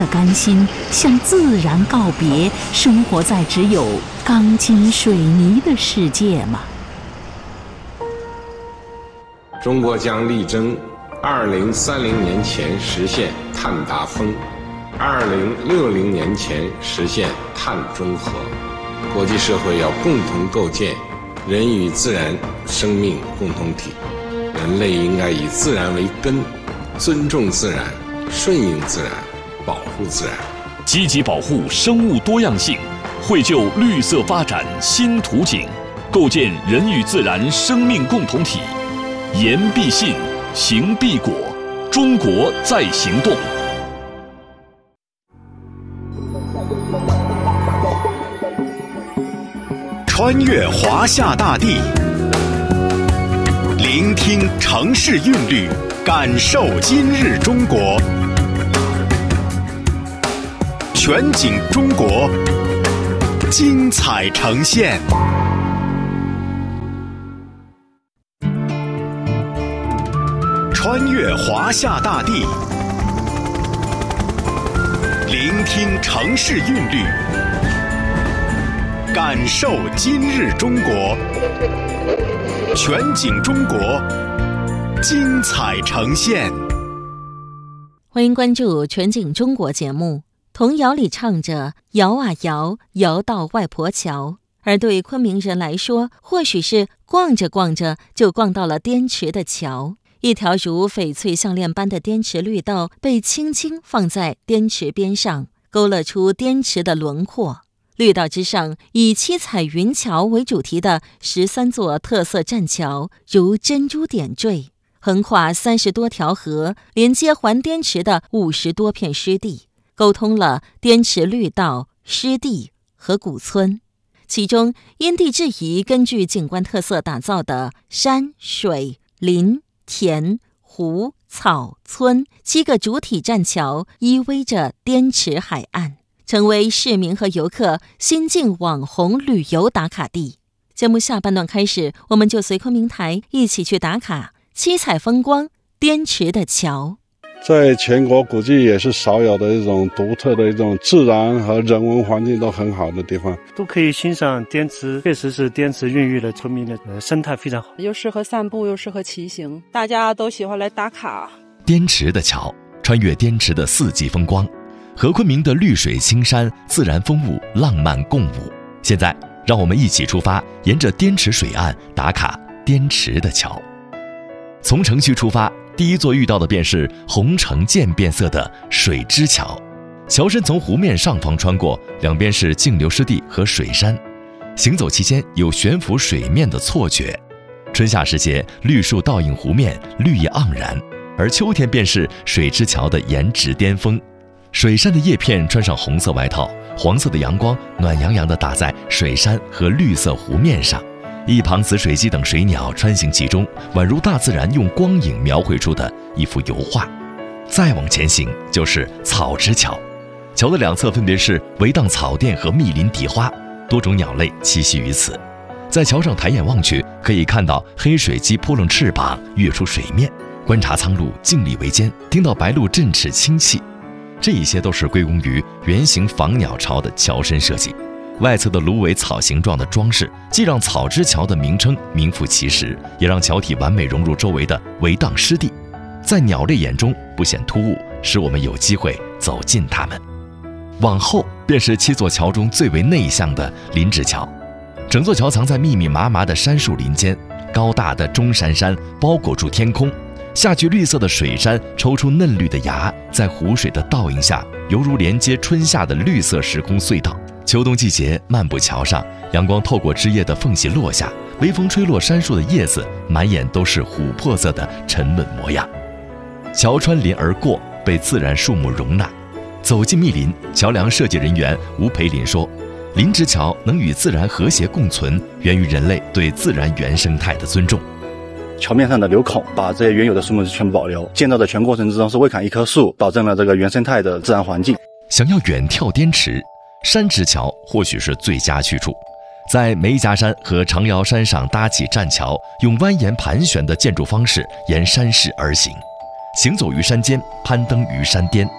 甘心向自然告别，生活在只有钢筋水泥的世界吗？ 中国将力争2030年前实现碳达峰，2060年前实现碳中和。国际社会要共同构建人与自然生命共同体，人类应该以自然为根，尊重自然，顺应自然，保护自然， 积极保护生物多样性，绘就绿色发展新图景，构建人与自然生命共同体。言必信，行必果，中国在行动。 穿越华夏大地，聆听城市韵律，感受今日中国。全景中国，精彩呈现。穿越华夏大地，聆听城市韵律，感受今日中国。全景中国，精彩呈现。 欢迎关注全景中国节目。童谣里唱着摇啊摇，摇到外婆桥，而对昆明人来说，或许是逛着逛着就逛到了滇池的桥。一条如翡翠项链般的滇池绿道被轻轻放在滇池边上，勾勒出滇池的轮廓。绿道之上，以七彩云桥为主题的13座特色栈桥如珍珠点缀，横跨30多条河，连接环滇池的50多片湿地，沟通了滇池绿道、湿地和古村。其中因地制宜，根据景观特色打造的山水林田湖草村7个主体栈桥，依偎着滇池海岸，成为市民和游客新晋网红旅游打卡地。节目下半段开始，我们就随昆明台一起去打卡七彩风光滇池的桥。 在全国估计也是少有的一种独特的一种自然和人文环境都很好的地方， 都可以欣赏滇池，确实是滇池孕育了昆明的生态非常好， 又适合散步又适合骑行，大家都喜欢来打卡。 滇池的桥，穿越滇池的4季风光，和昆明的绿水青山、自然风物浪漫共舞。现在让我们一起出发，沿着滇池水岸打卡滇池的桥。从城区出发，第一座遇到的便是红橙渐变色的水之桥。桥身从湖面上方穿过，两边是径流湿地和水山，行走期间有悬浮水面的错觉。春夏时节，绿树倒映湖面，绿意盎然，而秋天便是水之桥的颜值巅峰。水杉的叶片穿上红色外套，黄色的阳光暖洋洋地打在水杉和绿色湖面上，一旁紫水鸡等水鸟穿行其中，宛如大自然用光影描绘出的一幅油画。再往前行就是草之桥，桥的两侧分别是围荡草甸和密林荻花，多种鸟类栖息于此。在桥上抬眼望去，可以看到黑水鸡扑棱翅膀跃出水面，观察苍鹭静立围肩，听到白鹭振翅轻泣。这一些都是归功于圆形仿鸟巢的桥身设计。外侧的芦苇草形状的装饰，既让草之桥的名称名副其实，也让桥体完美融入周围的围荡湿地，在鸟类眼中不显突兀，使我们有机会走近它们。往后便是7座桥中最为内向的林之桥，整座桥藏在密密麻麻的杉树林间，高大的中山山包裹住天空，下去绿色的水杉抽出嫩绿的芽，在湖水的倒映下，犹如连接春夏的绿色时空隧道。秋冬季节漫步桥上，阳光透过枝叶的缝隙落下，微风吹落杉树的叶子，满眼都是琥珀色的沉稳模样。桥穿林而过，被自然树木容纳。走进密林，桥梁设计人员吴培林说，林之桥能与自然和谐共存，源于人类对自然原生态的尊重。 桥面上的留孔把这些原有的树木全部保留，建造的全过程之中是未砍一棵树，保证了这个原生态的自然环境。 想要远眺滇池，山之桥或许是最佳去处。在梅家山和长瑶山上搭起栈桥，用蜿蜒盘旋的建筑方式沿山势而行，行走于山间，攀登于山巅。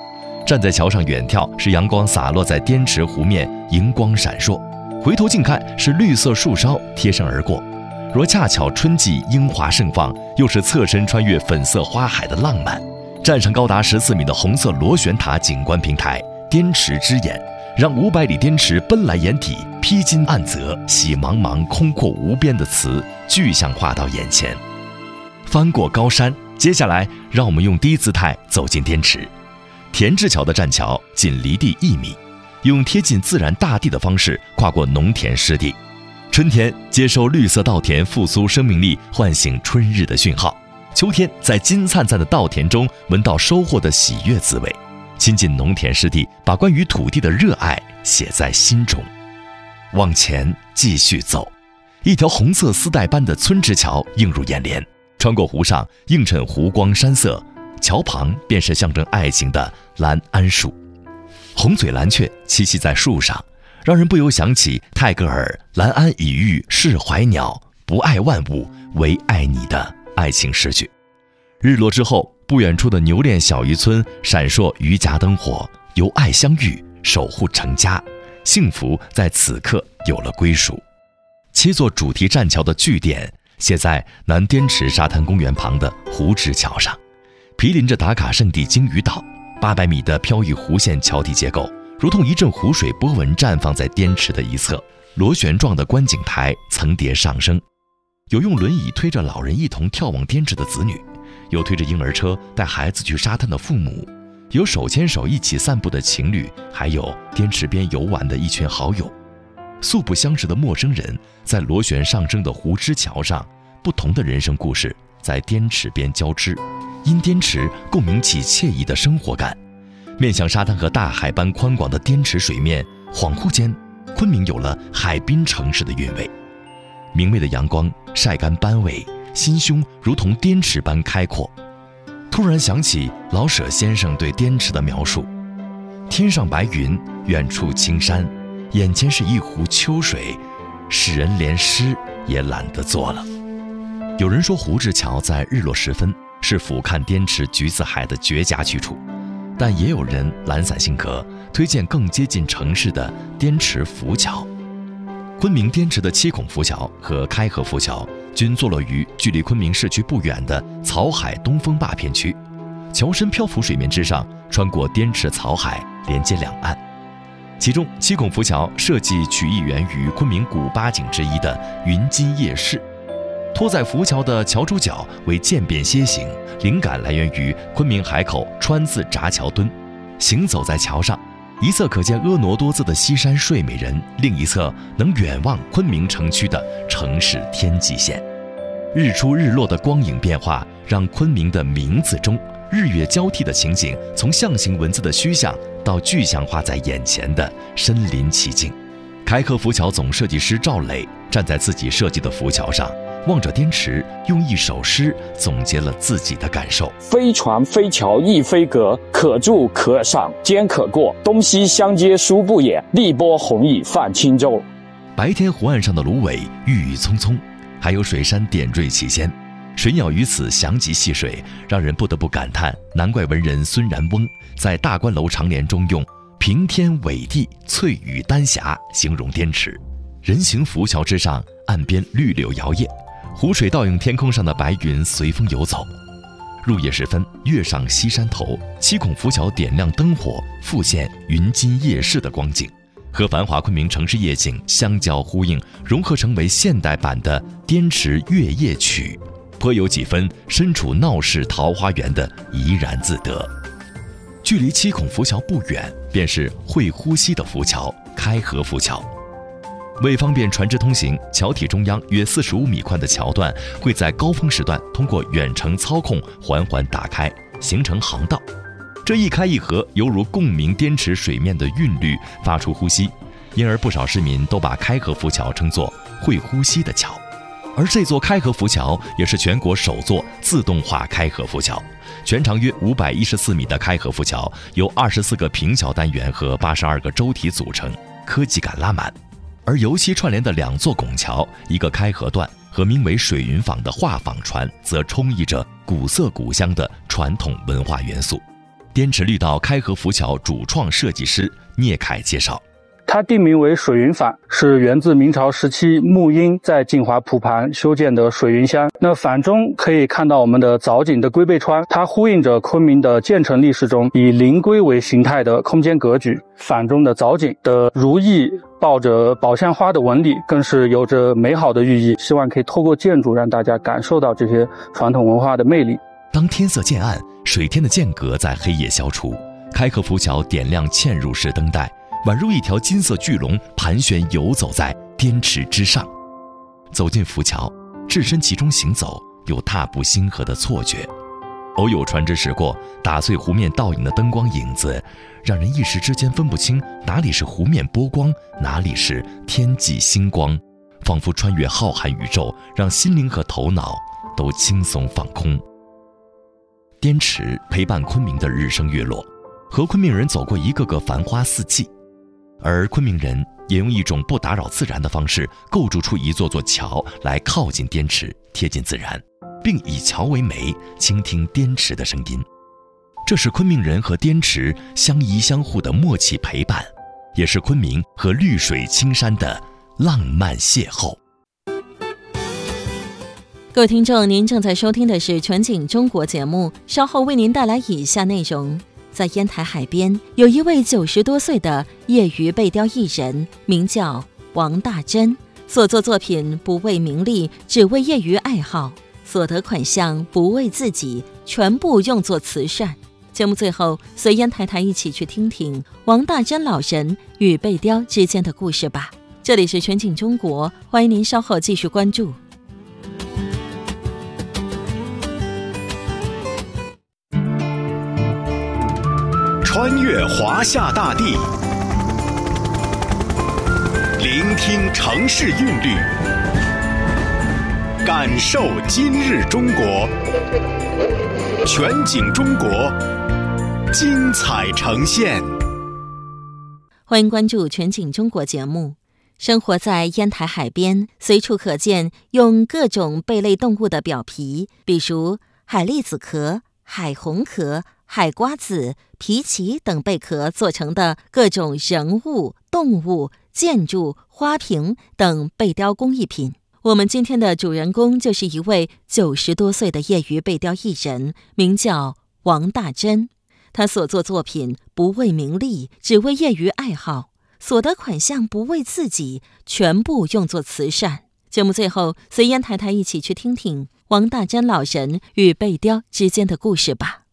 站在桥上远眺，是阳光洒落在滇池湖面，荧光闪烁；回头近看，是绿色树梢贴身而过。若恰巧春季樱花盛放，又是侧身穿越粉色花海的浪漫。站上高达14米的红色螺旋塔景观平台，滇池之眼，让500里滇池奔来眼底，披荆岸泽，洗茫茫空阔无边的词具象化到眼前。翻过高山，接下来让我们用低姿态走进滇池。田志桥的栈桥仅离地1米，用贴近自然大地的方式跨过农田湿地。春天接收绿色稻田复苏生命力，唤醒春日的讯号；秋天在金灿灿的稻田中闻到收获的喜悦滋味，亲近农田湿地，把关于土地的热爱写在心中。往前继续走，一条红色丝带般的村支桥映入眼帘，穿过湖上映衬湖光山色，桥旁便是象征爱情的蓝桉树。红嘴蓝雀栖息在树上，让人不由想起泰戈尔“蓝桉已育释怀鸟，不爱万物，唯爱你”的爱情诗句。日落之后，不远处的牛练小渔村闪烁渔家灯火，由爱相遇，守护成家，幸福在此刻有了归属。7座主题栈桥的据点写在南滇池沙滩公园旁的湖之桥上，毗邻着打卡圣地鲸鱼岛。800米的飘逸弧线桥体结构，如同一阵湖水波纹绽放在滇池的一侧，螺旋状的观景台层叠上升，有用轮椅推着老人一同眺望滇池的子女，有推着婴儿车带孩子去沙滩的父母，有手牵手一起散步的情侣，还有滇池边游玩的一群好友。素不相识的陌生人在螺旋上升的湖之桥上，不同的人生故事在滇池边交织，因滇池共鸣起惬意的生活感。面向沙滩和大海般宽广的滇池水面，恍惚间昆明有了海滨城市的韵味。明媚的阳光晒干斑尾，心胸如同滇池般开阔。突然想起老舍先生对滇池的描述：天上白云，远处青山，眼前是一湖秋水，使人连诗也懒得做了。有人说湖之桥在日落时分是俯瞰滇池橘子海的绝佳去处，但也有人懒散性格，推荐更接近城市的滇池浮桥。昆明滇池的七孔浮桥和开河浮桥均坐落于距离昆明市区不远的草海东风坝片区，桥身漂浮水面之上，穿过滇池草海，连接两岸。其中七孔浮桥设计取意源于昆明古八景之一的云津夜市，拖在浮桥的桥主角为渐变楔形，灵感来源于昆明海口川字闸桥墩。行走在桥上，一侧可见婀娜多姿的西山睡美人，另一侧能远望昆明城区的城市天际线。日出日落的光影变化，让昆明的名字中日月交替的情景，从象形文字的虚像到具象化在眼前的身临其境。开河浮桥总设计师赵磊站在自己设计的浮桥上，望着滇池，用一首诗总结了自己的感受： 非船非桥亦非阁，可住可赏兼可过，东西相接殊不也，立波红蚁泛轻舟。 白天湖岸上的芦苇郁郁葱葱，还有水杉点缀其间，水鸟于此翔集戏水，让人不得不感叹，难怪文人孙然翁在大观楼长联中用平天伟地翠羽丹霞形容滇池。人行浮桥之上，岸边绿柳摇曳，湖水倒映天空上的白云随风游走。入夜时分，跃上西山头，七孔浮桥点亮灯火，复现云津夜市的光景，和繁华昆明城市夜景相交呼应，融合成为现代版的滇池月夜曲，颇有几分身处闹市桃花源的怡然自得。距离七孔浮桥不远，便是会呼吸的浮桥开河浮桥。为方便船只通行，桥体中央约45米宽的桥段会在高峰时段通过远程操控缓缓打开，形成航道。这一开一合，犹如共鸣滇池水面的韵律，发出呼吸，因而不少市民都把开河浮桥称作会呼吸的桥。而这座开河浮桥也是全国首座自动化开河浮桥，全长约514米的开河浮桥由24个平桥单元和82个舟体组成，科技感拉满。而油漆串联的2座拱桥，一个开河段和名为水云坊的画舫船，则充溢着古色古香的传统文化元素。 滇池绿道开河浮桥主创设计师聂凯介绍， 它定名为水云坊，是源自明朝时期沐英在晋华蒲盘修建的水云箱。那坊中可以看到我们的藻井的龟背窗，它呼应着昆明的建成历史中以灵龟为形态的空间格局。坊中的藻井的如意抱着宝相花的纹理，更是有着美好的寓意，希望可以透过建筑让大家感受到这些传统文化的魅力。 当天色渐暗，水天的间隔在黑夜消除，开河浮桥点亮嵌入式灯带，宛如一条金色巨龙盘旋游走在滇池之上。走进浮桥，置身其中行走，有踏步星河的错觉。偶有船只驶过，打碎湖面倒影的灯光影子，让人一时之间分不清哪里是湖面波光，哪里是天际星光，仿佛穿越浩瀚宇宙，让心灵和头脑都轻松放空。滇池陪伴昆明的日升月落，和昆明人走过一个个繁花四季，而昆明人也用一种不打扰自然的方式构筑出一座座桥来靠近滇池，贴近自然，并以桥为媒，倾听滇池的声音。这是昆明人和滇池相依相互的默契陪伴，也是昆明和绿水青山的浪漫邂逅。 各位听众，您正在收听的是全景中国节目，稍后为您带来以下内容。在烟台海边，有一位90多岁的业余背雕艺人，名叫王大珍，所作作品不为名利，只为业余爱好，所得款项不为自己，全部用作慈善。节目最后，随烟台台一起去听听王大珍老人与背雕之间的故事吧。这里是全景中国，欢迎您稍后继续关注。 穿越华夏大地，聆听城市韵律，感受今日中国。全景中国，精彩呈现。 欢迎关注全景中国节目。生活在烟台海边，随处可见用各种贝类动物的表皮，比如海蛎子壳、海虹壳、海瓜子、皮鳍等贝壳做成的各种人物、动物、建筑、花瓶等贝雕工艺品。我们今天的主人公就是一位90多岁的业余贝雕艺人，名叫王大珍。他所作作品不为名利，只为业余爱好，所得款项不为自己，全部用作慈善。节目最后，随烟台台一起去听听王大珍老人与贝雕之间的故事吧。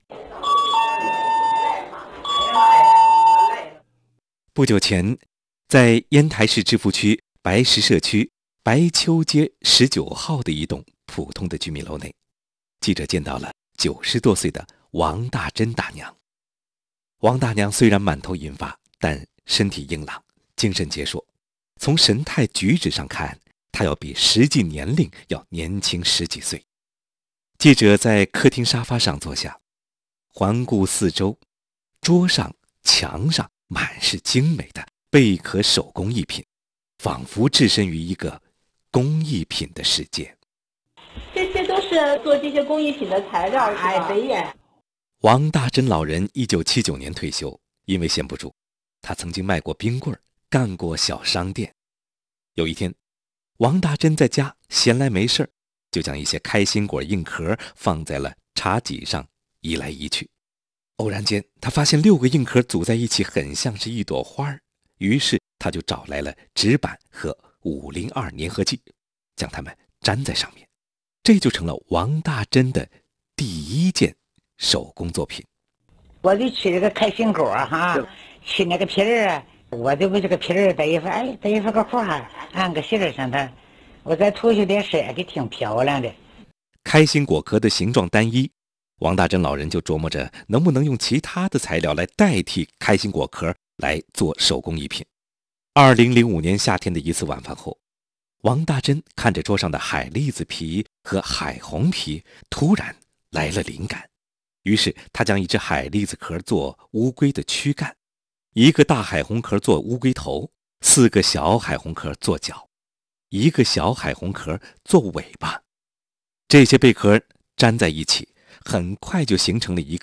不久前，在烟台市芝罘区白石社区白丘街19号的一栋普通的居民楼内，记者见到了90多岁的王大珍大娘。王大娘虽然满头银发，但身体硬朗，精神矍铄。从神态举止上看，她要比实际年龄要年轻10几岁。记者在客厅沙发上坐下，环顾四周，桌上、墙上满是精美的贝壳手工艺品，仿佛置身于一个工艺品的世界。 这些都是做这些工艺品的材料，是吧？对呀。 王大珍老人1979年退休，因为闲不住，他曾经卖过冰棍，干过小商店。有一天，王大珍在家闲来没事，就将一些开心果硬壳放在了茶几上，移来移去。偶然间，他发现6个硬壳组在一起，很像是一朵花儿。于是他就找来了纸板和502粘合剂，将它们粘在上面，这就成了王大珍的第一件手工作品。 我就取这个开心果哈，取那个皮儿，我就为这个皮儿逮一副个花，按个线上它，我再涂上点色，给挺漂亮的。 开心果壳的形状单一，王大珍老人就琢磨着能不能用其他的材料来代替开心果壳来做手工艺品。2005年夏天的一次晚饭后，王大珍看着桌上的海蛎子皮和海虹皮，突然来了灵感。于是他将一只海蛎子壳做乌龟的躯干，一个大海虹壳做乌龟头，4个小海虹壳做脚，一个小海虹壳做尾巴。这些贝壳粘在一起，很快就形成了一个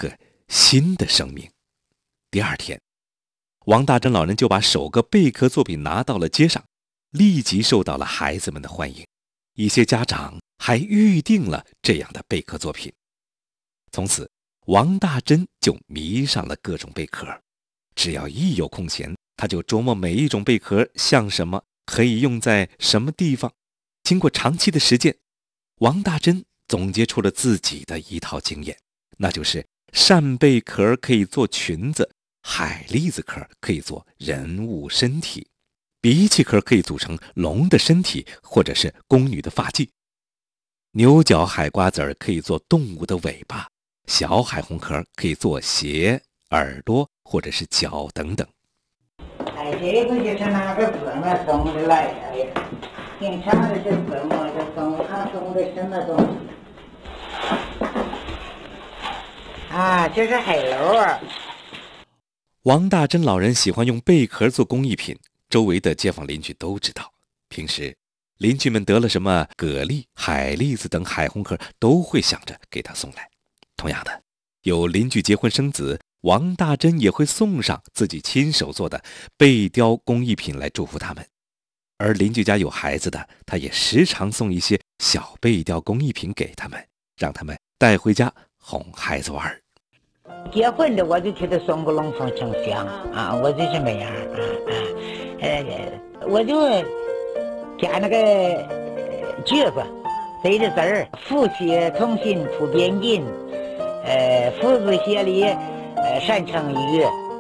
新的生命。第二天，王大珍老人就把首个贝壳作品拿到了街上，立即受到了孩子们的欢迎。一些家长还预定了这样的贝壳作品。从此，王大珍就迷上了各种贝壳，只要一有空闲，他就琢磨每一种贝壳像什么，可以用在什么地方。经过长期的实践，王大珍总结出了自己的一套经验，那就是扇贝壳可以做裙子，海蛎子壳可以做人物身体，荸荠壳可以组成龙的身体或者是宫女的发髻，牛角海瓜子可以做动物的尾巴，小海红壳可以做鞋、耳朵或者是脚等等。 哎，这个就是拿个字嘛送的来的，平常的这字嘛就送他送的什么东西啊？这是海螺啊。 王大珍老人喜欢用贝壳做工艺品，周围的街坊邻居都知道。平时邻居们得了什么蛤蜊、海蛎子等海红壳，都会想着给他送来。同样的，有邻居结婚生子，王大珍也会送上自己亲手做的贝雕工艺品来祝福他们。而邻居家有孩子的，他也时常送一些小贝雕工艺品给他们，让他们带回家哄孩子玩。 结婚的我就给他送个龙凤呈祥啊，我就这么样我就加那个句子对着字儿，夫妻同心不变阴，父子协力善成语。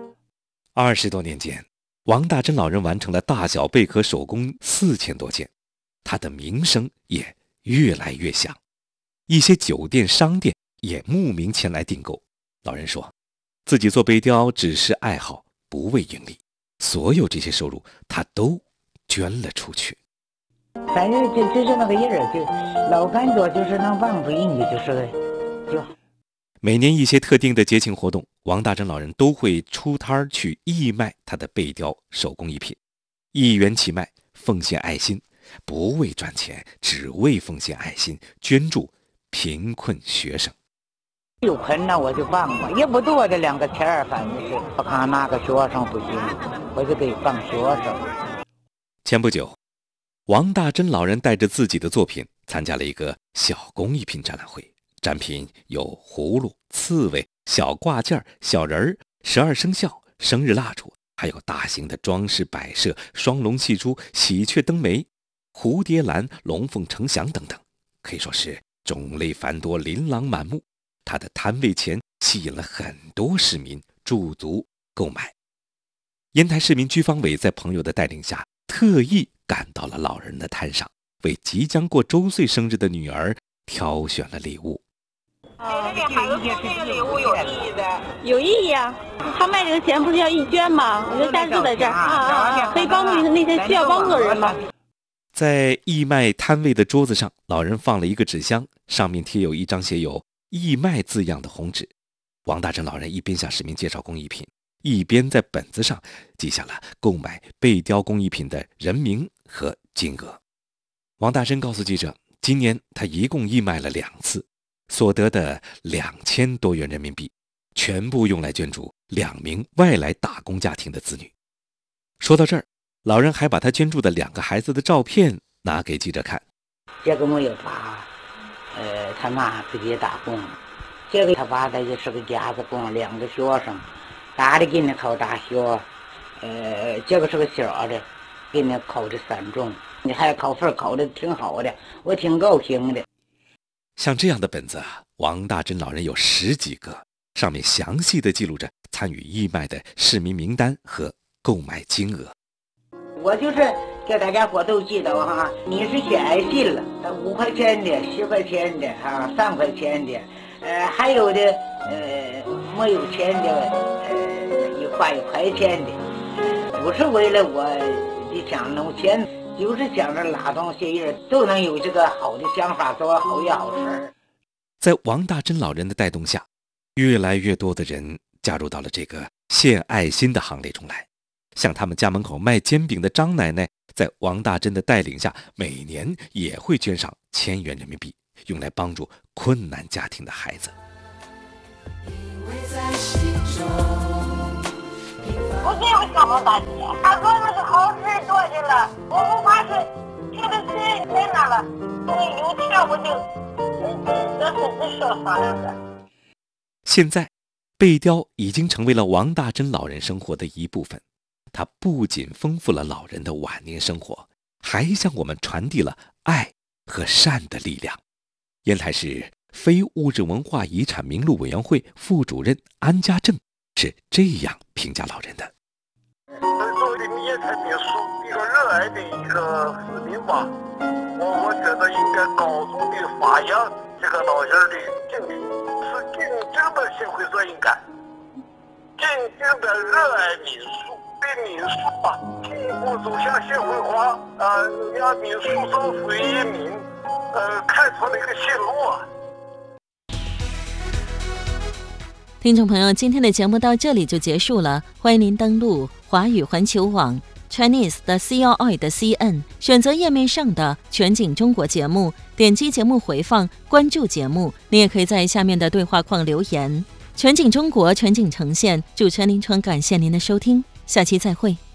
20多年间，王大珍老人完成了大小贝壳手工4000多件，他的名声也越来越响，一些酒店、商店也慕名前来订购。老人说，自己做贝雕只是爱好，不为盈利，所有这些收入他都捐了出去。 反正就是那个人就老干做，就是能帮助人家，就每年一些特定的节庆活动，王大珍老人都会出摊去义卖他的贝雕手工艺品，1元起卖，奉献爱心，不为赚钱，只为奉献爱心，捐助贫困学生。 有困难我就帮吧，也不多的2个钱，反正是我看哪个学生不行，我就给帮学生。 前不久，王大珍老人带着自己的作品参加了一个小工艺品展览会，展品有葫芦、刺猬、小挂件、小人、12生肖、生日蜡烛，还有大型的装饰摆设、双龙戏珠、喜鹊登梅、蝴蝶兰、龙凤呈祥等等，可以说是种类繁多，琳琅满目。他的摊位前吸引了很多市民驻足购买。烟台市民居房委在朋友的带领下，特意赶到了老人的摊上，为即将过周岁生日的女儿挑选了礼物。 给孩子送这个礼物有意义的， 有意义啊！他卖这个钱不是要义捐吗？我就下次在这儿可以帮助那些需要帮助的人吗？ 在义卖摊位的桌子上，老人放了一个纸箱，上面贴有一张写有义卖字样的红纸。王大珍老人一边向市民介绍工艺品，一边在本子上记下了购买贝雕工艺品的人名和金额。王大珍告诉记者，今年他一共义卖了2次，所得的2000多元人民币全部用来捐助2名外来打工家庭的子女。说到这儿，老人还把他捐助的2个孩子的照片拿给记者看。 这个没有爸，他妈自己打工，这个他爸他也是个家子工，2个学生，大的给你考大学，这个是个小的，给你考的3中，你还考分考的挺好的，我挺高兴的。 像这样的本子王大珍老人有10几个，上面详细的记录着参与义卖的市民名单和购买金额。 我就是给大家伙都记得哈，你是献爱心了，5块钱的、10块钱的3块钱的，还有的没有钱的，1块钱的，不是为了我的想弄钱，就是想着拉动些人都能有这个好的想法，做好也好事。 在王大珍老人的带动下，越来越多的人加入到了这个献爱心的行列中来。像他们家门口卖煎饼的张奶奶，在王大珍的带领下，每年也会捐上1000元人民币，用来帮助困难家庭的孩子。 我这样想到大姐，他说那是好事多的了，我不怕是觉得谁在那了，我有钱我就这是说法了。 现在，背雕已经成为了王大珍老人生活的一部分。它不仅丰富了老人的晚年生活，还向我们传递了爱和善的力量。烟台市非物质文化遗产名录委员会副主任安家正是这样评价老人的。 作为烟台民俗一个热爱的一个市民吧，我觉得应该高度的发扬这个老人的精神，是真正的社会责任感，真正的热爱民俗，对民俗啊进一步走向社会化，让民俗造福人民，开拓了一个新路啊。 听众朋友，今天的节目到这里就结束了，欢迎您登录华语环球网 Chinese 的 CRI 的 CN， 选择页面上的全景中国节目，点击节目回放，关注节目。您也可以在下面的对话框留言。全景中国，全景呈现，主持人林春，感谢您的收听，下期再会。